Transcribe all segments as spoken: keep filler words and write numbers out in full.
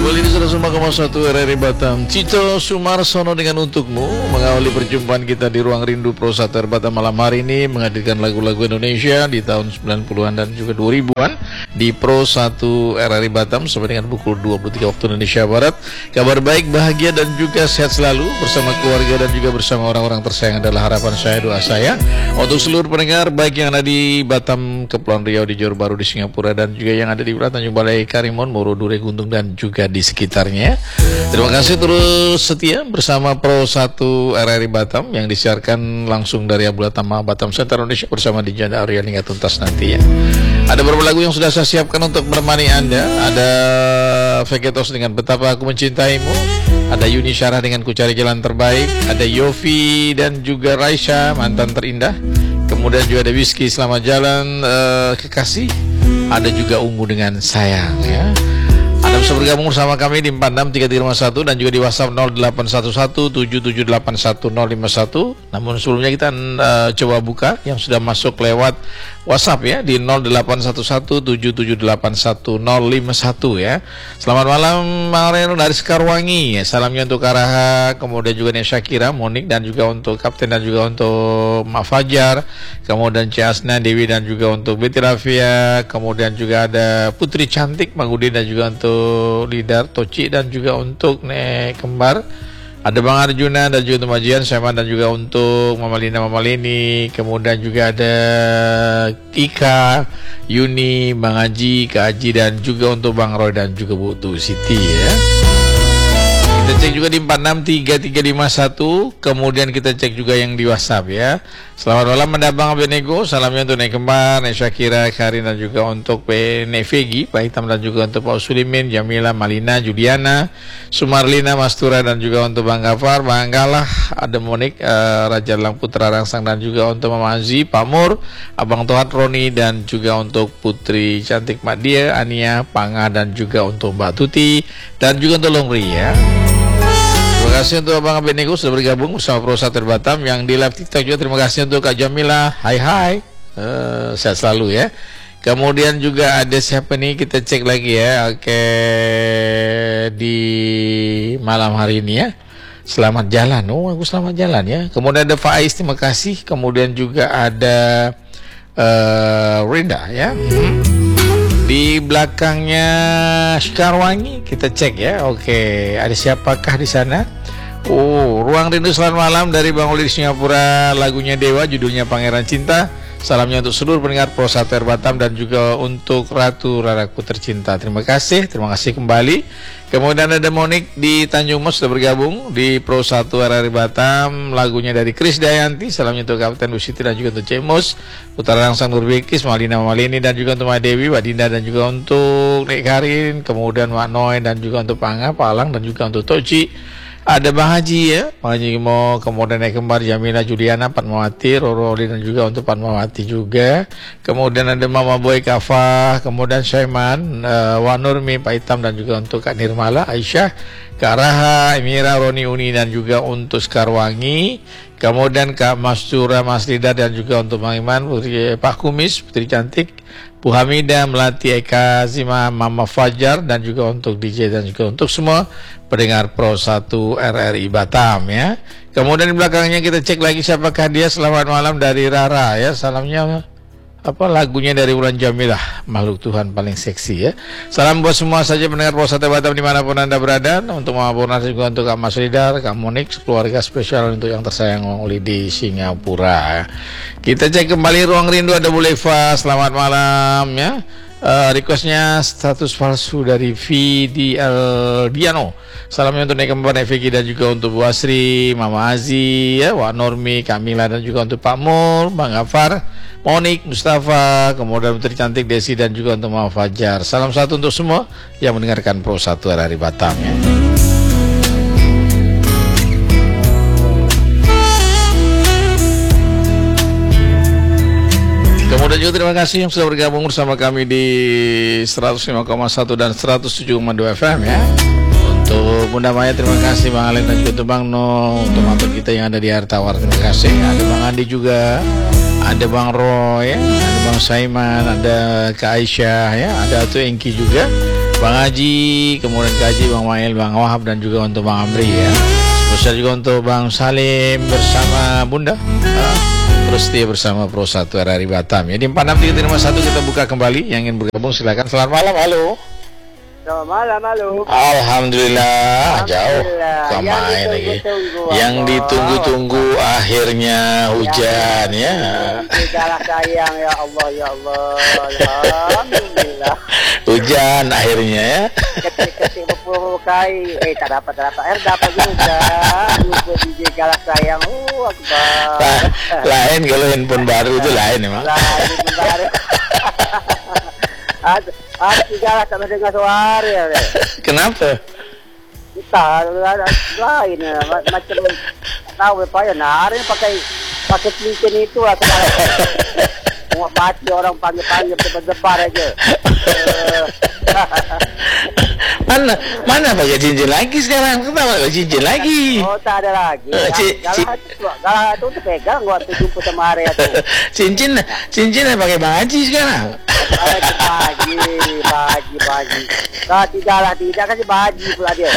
Kembali di seratus lima koma satu R R I Batam. Cito Sumarsono dengan untukmu mengawali perjumpaan kita di Ruang Rindu Pro satu Batam malam hari ini, menghadirkan lagu-lagu Indonesia di tahun sembilan puluhan dan juga dua ribuan di Pro satu R R I Batam sampai dengan pukul dua puluh tiga waktu Indonesia Barat. Kabar baik, bahagia dan juga sehat selalu bersama keluarga dan juga bersama orang-orang tersayang adalah harapan saya, doa saya untuk seluruh pendengar baik yang ada di Batam, Kepulauan Riau, di Johor Bahru, di Singapura, dan juga yang ada di Tanjung Balai, Karimun, Moro, Dure, Guntung dan juga di sekitarnya. Terima kasih terus setia bersama Pro satu R R I Batam yang disiarkan langsung dari Abulatama Batam Center Indonesia bersama di Janda Arya hingga tuntas nanti ya. Ada beberapa lagu yang sudah saya siapkan untuk menemani Anda. Ada Vegetos dengan Betapa Aku Mencintaimu, ada Yuni Syarah dengan Ku Cari Jalan Terbaik, ada Yofi dan juga Raisya Mantan Terindah, kemudian juga ada Whiskey Selamat Jalan uh, Kekasih, ada juga Ungu dengan Sayang ya. Anda bisa bergabung bersama kami di empat enam tiga tiga lima satu dan juga di WhatsApp nol delapan satu satu tujuh tujuh delapan satu nol lima satu. Namun sebelumnya kita uh, coba buka yang sudah masuk lewat WhatsApp ya di nol delapan satu satu tujuh tujuh delapan satu nol lima satu ya. Selamat malam Bang Reno dari Sekarwangi ya. Salamnya untuk Karaha, kemudian juga Nia Syakira, Monik, dan juga untuk Kapten dan juga untuk Mak Fajar, kemudian Ciasna, Dewi, dan juga untuk Betty Rafia, kemudian juga ada Putri Cantik, Magudin, dan juga untuk Lidar, Toci, dan juga untuk Nek Kembar, ada Bang Arjuna, dan juga untuk Majian, Seman, dan juga untuk Mama Lina, Mama Leni, kemudian juga ada Ika, Yuni, Bang Haji, Kak Haji, dan juga untuk Bang Roy dan juga Bu Tu Siti ya. Kita cek juga di empat enam tiga tiga lima satu, kemudian kita cek juga yang di WhatsApp ya. Selamat malam Mendabang Benego, salamnya untuk Nek Kembar, Nek Syakira, Karin, dan juga untuk Nek Vegi, Pak Hitam, dan juga untuk Pak Sulimin, Jamila, Malina, Juliana, Sumarlina, Mastura, dan juga untuk Bang Gafar, Bang Galah, ada Monik, uh, Raja Lang Putra Rangsang, dan juga untuk Mama Azi, Pak Mur, Abang Tohat, Roni, dan juga untuk Putri Cantik Madia, Ania, Panga, dan juga untuk Mbak Tuti, dan juga untuk Longri ya. Terima kasih untuk Abang Abednego sudah bergabung bersama Pro satu Batam yang di live TikTok juga. Terima kasih untuk Kak Jamila, hai hai, uh, sehat selalu ya. Kemudian juga ada siapa nih, kita cek lagi ya. Oke, di malam hari ini ya, selamat jalan. Oh, aku selamat jalan ya. Kemudian ada Faiz, terima kasih. Kemudian juga ada uh, Rinda ya. Hmm. Di belakangnya Sekarwangi kita cek ya. Oke, ada siapakah di sana? Oh, Ruang Rindu Selamat Malam dari Bang Oli di Singapura, lagunya Dewa, judulnya Pangeran Cinta. Salamnya untuk seluruh pendengar Pro satu Batam dan juga untuk Ratu Raraku tercinta. Terima kasih, terima kasih kembali. Kemudian ada Monik di Tanjung Mas sudah bergabung di Pro satu R R I Batam, lagunya dari Kris Dayanti. Salamnya untuk Kapten Busiti dan juga untuk Cemos, Utara Rangsang Nurbekis, Malina Malini, dan juga untuk Mbak Dewi, Mbak Dinda, dan juga untuk Nek Karin, kemudian Mbak Noy, dan juga untuk Panga, Palang, dan juga untuk Toci. Ada Bang Haji ya, Bang Haji Mo, kemudian Nek Kembar, Jamila, Juliana, Fatmawati, Roroli, dan juga untuk Fatmawati juga. Kemudian ada Mama Boy, Kafah, kemudian Syaiman, uh, Wanurmi, Pak Hitam, dan juga untuk Kak Nirmala, Aisyah, Kak Raha, Emira, Roni, Uni, dan juga untuk Sekarwangi. Kemudian Kak Mastura, Mas Lidar, dan juga untuk Bang Iman, Putri, Pak Kumis, Putri Cantik, Bu Hamidah, Melati, Eka, Zima, Mama Fajar, dan juga untuk D J dan juga untuk semua pendengar Pro satu R R I Batam ya. Kemudian di belakangnya kita cek lagi siapakah dia. Selamat malam dari Rara ya. Salamnya apa, lagunya dari Wulan Jamilah, makhluk Tuhan paling seksi ya. Salam buat semua saja pendengar Pro satu Batam dimanapun Anda berada. Untuk Mama Purna juga untuk Kak Mas Ridar, Kak Monik, keluarga spesial untuk yang tersayang Oli di Singapura. Kita cek kembali Ruang Rindu, ada Bu Leva, selamat malam ya. Uh, requestnya status palsu dari V D L Diano. Salamnya untuk Nek Kembar, Nek Vicky, dan juga untuk Bu Asri, Mama Azi ya, Wak Normi, Kamila, dan juga untuk Pak Mur, Bang Gafar, Monik, Mustafa, kemudian Putri Cantik, Desi, dan juga untuk Mama Fajar. Salam satu untuk semua yang mendengarkan Pro satu R R I Batam ya. Kemudian juga terima kasih yang sudah bergabung bersama kami di seratus lima koma satu dan seratus tujuh koma dua F M ya. Untuk Bunda Maya terima kasih, Bang Alen, dan juga untuk Bang No, untuk mantan kita yang ada di Hartawar terima kasih. Ada Bang Andi juga, ada Bang Roy, ada Bang Saiman, ada Kak Aisyah ya, ada Atu Engki juga. Bang Haji, kemudian Kak Haji, Bang Mail, Bang Wahab, dan juga untuk Bang Amri ya. Spesial juga untuk Bang Salim bersama Bunda. Nah, terus dia bersama Pro satu R R I Batam ya. Di empat enam tiga lima satu kita buka kembali. Yang ingin bergabung silakan. Selamat malam, halo. Selamat malam, halo. Alhamdulillah, jauh kemain lagi. Yang ditunggu-tunggu akhirnya hujan ya. Segala sayang ya Allah, ya Allah. Alhamdulillah. Hujan akhirnya ya. Ketik-ketik berpuluh kali. Eh, tak dapat, tak dapat. Air dapat juga. Lupa D J galak sayang. Oh, akbar. Lah, lain kalau handphone baru itu lain emang. Lain handphone baru. Ada, ada galak tak mendengar suara ya. Kenapa? Entah, ada lain ya. Macam tahu apa ya. Nah, hari ini pakai pakai cincin itu lah. Mau mati orang panggil-panggil depan-depan aja. Mana mana pakai cincin lagi sekarang? Kenapa pakai cincin lagi? Oh, tak ada lagi. Galah itu tuh pegang waktu jumpa sama area tuh. Cincin cincin pakai Bang Haji sekarang. Bagi, bagi, bagi. Kalau tidak lah, tidak kasih bagi pula dia.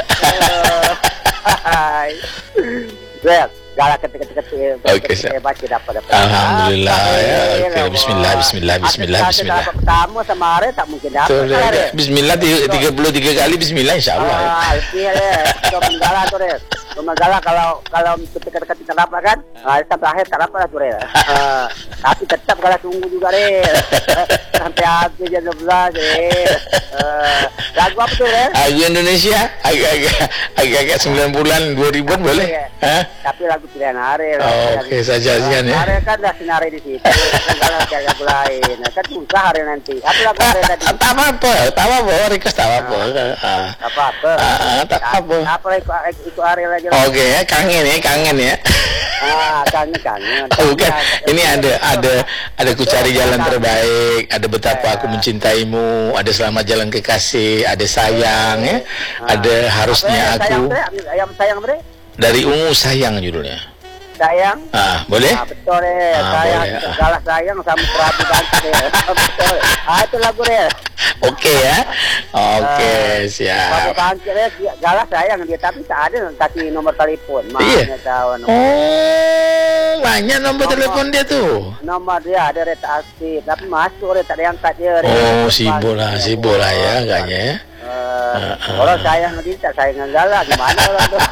Hai. Well, galak ketik-ketik. Oke, siap. Baca dapat dapat. Alhamdulillah ya. Oke, bismillah, bismillah, bismillah, bismillah. Pertama sama area tak mungkin dapat. Bismillah tiga puluh tiga kali bismillah insyaallah. Ah, iya ya. Coba galak tuh deh. Cuma galak kalau kalau ketik-ketik tak dapat kan? Ah, sampai akhir tak dapat lah tuh deh. Tapi tetap galak tunggu juga deh. Sampai habis jam dua belas deh. Lagu apa tuh deh? Lagu Indonesia agak-agak agak-agak sembilan bulan dua ribuan boleh? Hah? Tapi lagu pilihan Ariel. Oh, oke, saja sajian ya. Ariel kan dah sinari di situ. Kan cari lagu lain. Kan susah Ariel nanti. Apa lagu Ariel tadi? Tak apa-apa, tak apa-apa, request tak apa-apa. Tak apa-apa. Tak apa. Apa itu Ariel aja. Oke ya, kangen ya, kangen ya. Ah, kangen kangen. Bukan, ini ada ada ada ku cari jalan terbaik, ada betapa aku mencintaimu, ada selamat jalan kekasih, ada sayang ya, ada harusnya aku. Ayam sayang bre? Dari Ungu Sayang judulnya. Sayang? Ah, boleh? Ah, betul deh. Ah, sayang, boleh. galah sayang sama Prabu Bantu deh. Betul. Ah, itu lagu deh. Oke ya. Oke, Prabu siap. Bantu deh, galah sayang dia, tapi tak ada kasih nomor telepon. Iya. Tahu nomor. Oh, banyak nomor telepon dia tuh. Nomor dia ada reta aktif, tapi masuk dia tak ada yang angkat dia. Oh, sibuk lah, sibuk lah ya agaknya ya. Uh, orang sayang nanti tak sayang galak gimana orang tu.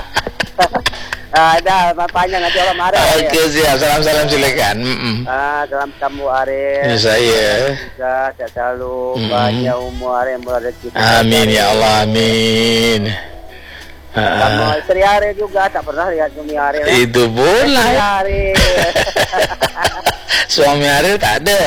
Ada panjang nanti orang marah. Oke, siap. Salam-salam silakan. Mm-mm. Ah, dalam kamu Ariel. Ini saya. Sehat selalu, banyak umur Ariel berrezeki. Amin ya Allah, amin. Kamu istri Ariel juga tak pernah lihat suami Ariel. Itu bola. Ariel. Suami Ariel tak ada.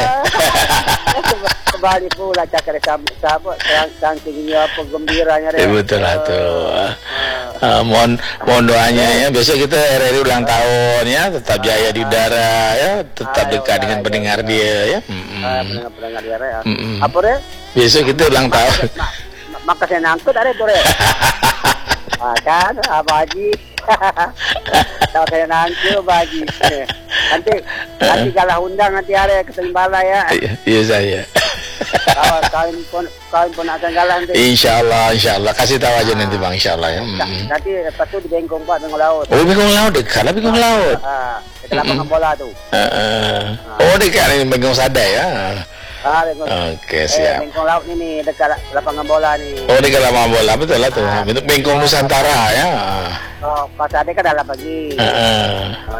Kembali pula cakap sama sahabat saking apa gembiranya Ya, betul lah tuh. Uh, mohon mohon doanya ya. Besok kita R R I ulang tahun ya, tetap jaya di udara ya, tetap dekat dengan pendengar dia ya. Pendengar dia ya. Apa deh? Besok kita ulang tahun. Maka saya nangkut ada tuh deh. Kan apa Haji? Tahu saya nangkut Haji. Nanti nanti kalau undang nanti ada ketembala ya. Iya saya. Kalau kawin pun kawin pun akan galah nanti. Insyaallah, insyaallah kasih tahu aja nanti Bang, insyaallah ya. Nanti lepas tu di Bengkong Pak Bengkong Laut. Oh, Bengkong Laut dekat lah Bengkong Laut. Ah, dekat lapangan bola tu. Oh, dekat ni Bengkong Sadai ya. Ah, Bengkong. Okey, siap. Eh, Bengkong Laut ni ni dekat lapangan bola ni. Oh, dekat lapangan bola betul lah tu. Bengkong Nusantara ya. Oh, Pak Sadai kan dah pagi. Heeh.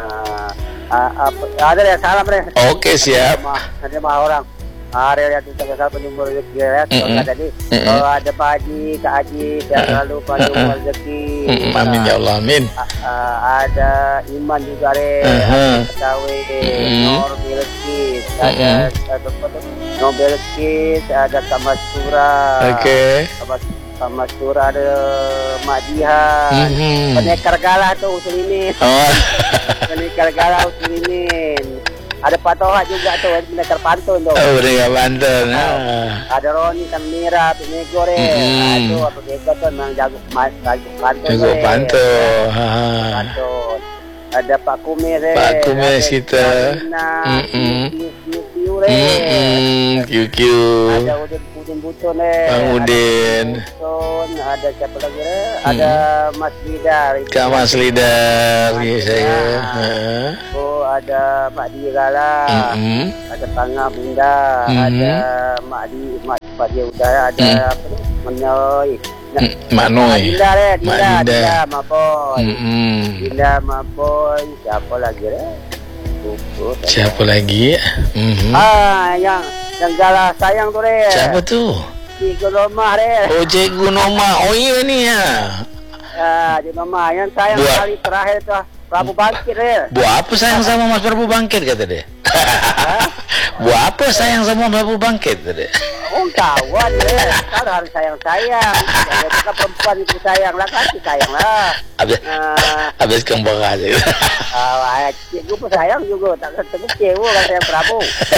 Ah, ada ya salam deh. Oke, siap. Ada mah orang. Hari yang kita kesal penyumbur rezeki ya. Kalau tadi kalau ada Pak Haji, Kak Haji, dan selalu penyumbur rezeki. Amin ya Allah, amin. Ada Iman juga deh. Ketahui Nor Bilkis, ada Nor Bilkis, ada Kak Masura. Oke. Kak Masura ada Mak Jihan. Penekar galah tu usul ini. Penekar galah usul ini. Ada Pak Toha juga tuh, pendekar pantun tuh. Oh, pendekar pantun. Ah. Ada Roni, Kang Mira, Pemego re. Aduh, apa Pemego tuh memang jago jago pantun. Jago pantun. Pantun. Ada Pak Kumis re. Pak Kumis kita. Heeh. Kiu Kiu re. Kiu Kiu. Ada Udin Udin Butun eh. Bang Udin. Butun, ada siapa lagi eh? Ada hmm. Mas Lidar. Kak Mas Lidar, iya saya. Oh, ada Mak Digala. Mm-hmm. Ada Tangga Bunda, mm-hmm. ada Mak Di Mak Mak Dia Udara, ada mm. apa tu? Menoy. Mak Noy. Dinda eh, Dinda, Dinda, Mak Boy. Mm-hmm. Dinda, Mak Boy, siapa lagi eh? Buku, siapa lagi? Mm-hmm. Ah, yang yang galah sayang tu re. Siapa tu? Cikgu Nomah re. Oh, Cikgu Nomah. Oh, iya ni ya. Ah, Cikgu Nomah yang sayang buat kali terakhir tu Prabu Bangkit re. Buat apa sayang sama Mas Prabu Bangkit kata dia? Buat apa sayang sama Prabu Bangkit kata dia? Oh, kawan re. Kau harus sayang-sayang. Jangan cakap perempuan itu sayang lah, kasih sayang lah. Habis, uh, habis kembang aja. Ah, cikgu pun sayang juga. Tak ketemu kecewa kan sayang Prabu.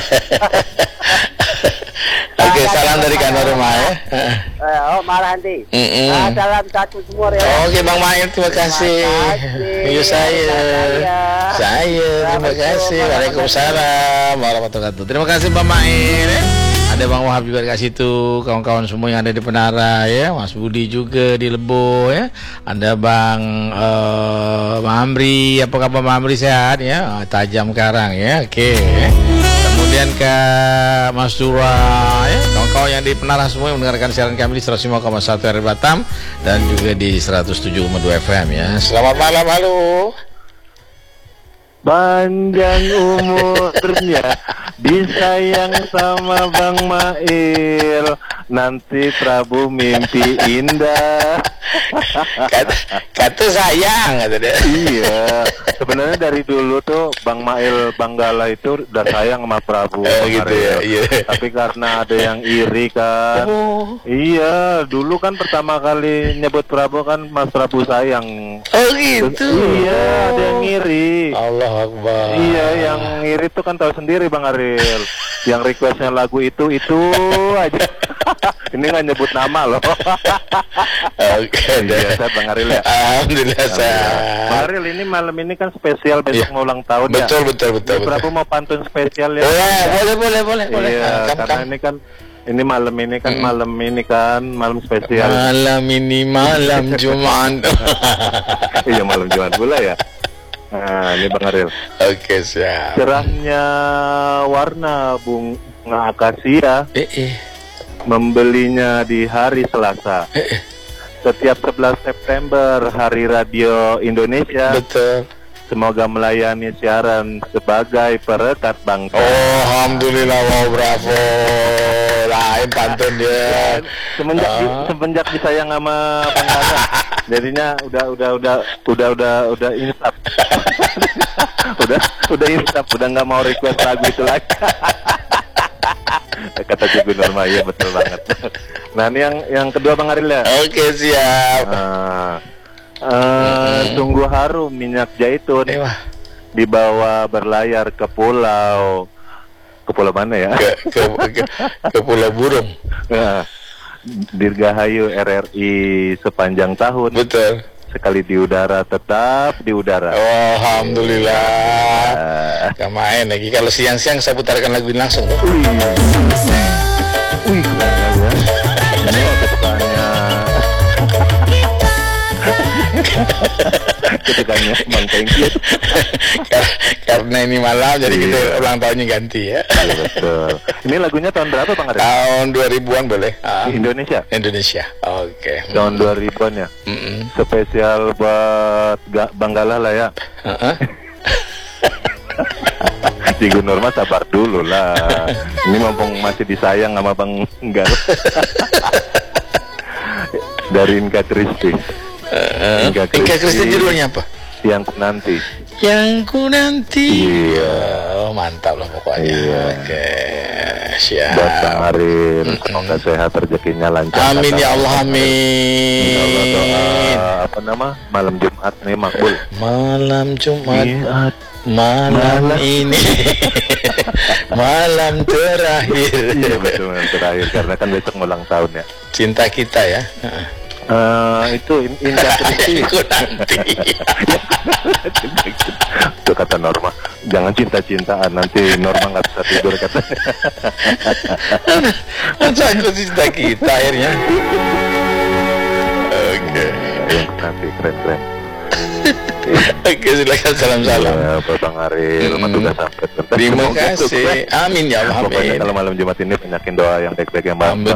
Oke, okay, salam dari kantor rumah ya. Oh, marah nanti. Mm -mm. Ah, salam satu semua ya. Oke, okay, Bang Mail, terima kasih. Iya saya. Saya, terima kasih. Waalaikumsalam warahmatullahi wabarakatuh. Terima kasih Bang Mail. Ya. Ada Bang Wahab juga di situ, kawan-kawan semua yang ada di Penara ya, Mas Budi juga di Lebo ya. Ada Bang uh, Mamri, apa kabar Mamri, sehat ya? Tajam Karang ya. Oke. Okay. Kemudian ke Mas Dura ya, kawan-kawan yang di Penara semua yang mendengarkan siaran kami di seratus lima koma satu R Batam dan juga di seratus tujuh koma dua F M ya. Selamat malam, halo. Panjang umurnya disayang sama Bang Mail, nanti Prabu mimpi indah. Kata, kata sayang kata dia. Iya, sebenarnya dari dulu tuh Bang Mail Banggala itu udah sayang sama Prabu. Oh, gitu ya, iya. Tapi karena ada yang iri kan. Oh. Iya, dulu kan pertama kali nyebut Prabu kan Mas Prabu sayang. Oh gitu. Iya, ada yang iri. Allah Akbar. Iya, yang iri tuh kan tahu sendiri Bang Aril. Yang requestnya lagu itu itu aja. Ini nggak nyebut nama loh. Oke, biasa Bang Aril ya. Alhamdulillah saya. Bang Aril, ini malam ini kan spesial besok mau ulang tahun betul, ya. Betul betul betul. Prabu mau pantun spesial ya. Oh, ya, boleh boleh boleh boleh. Iya, ah, kam, karena kam. ini kan ini malam ini kan mm. malam ini kan malam spesial. Malam ini malam Jumat. Iya, malam Jumat pula ya. Nah, ini Bang Aril. Oke, siap. Cerahnya warna bunga akasia. Eh, eh. Membelinya di hari Selasa. Eh, eh. Setiap sebelas September Hari Radio Indonesia. Betul. Semoga melayani siaran sebagai perekat bangsa. Oh, alhamdulillah, wow, bravo. Lain pantun dia. Semenjak uh. di, semenjak disayang sama Bang Hasan, jadinya udah udah udah udah udah udah insaf. udah udah insaf, udah nggak mau request lagu itu lagi. Kata Cikgu Norma, ya betul banget. Nah, ini yang yang kedua Bang Aril ya. Oke, siap. Nah, Uh, hmm. Sungguh harum minyak zaitun Ewa. dibawa berlayar ke pulau ke pulau mana ya? Ke, ke, ke, ke Pulau Burung. Nah, Dirgahayu R R I sepanjang tahun. Betul. Sekali di udara tetap di udara. Oh, alhamdulillah. Uh, Gak main lagi kalau siang-siang saya putarkan lagu ini langsung. Wih, wih keren lagu ya. Ini kesukaannya. Ketukannya Bang Tengki. Karena ini malam jadi kita iya. ulang tahunnya ganti ya. Iya, betul. Ini lagunya tahun berapa Bang Arif? Tahun dua ribuan boleh. Ah. Indonesia. Indonesia. Oke. Okay. Tahun dua ribuan ya. Mm -mm. Spesial buat Bang Galah lah ya. Uh-uh. Cikgu Norma sabar dulu lah. Ini mumpung masih disayang sama Bang Galah. Dari Inka Kristi. Uh, Inka Kristi judulnya apa? Yang ku nanti. Yang ku nanti. Iya. Oh, mantap lah pokoknya. Iya. Oke, siap. Buat Bang Aril, semoga sehat, rezekinya lancar. Amin ya Allah, amin. Allah doa apa nama? Malam Jumat nih makbul. Malam Jumat. Jumat. Malam, malam ini malam terakhir. Iya betul, malam terakhir karena kan besok ulang tahun ya. Cinta kita ya. Uh, itu in indah kristi. Itu kata Norma, jangan cinta-cintaan nanti Norma nggak bisa tidur kata. Masa aku cinta kita akhirnya. Oke. Yang nanti keren-keren. Oke, silakan salam-salam. Ya, Bang Aril, hmm. Tugas sampai. Terima kasih. Amin ya Allah. Pokoknya kalau malam Jumat ini banyakin doa yang baik-baik yang baik.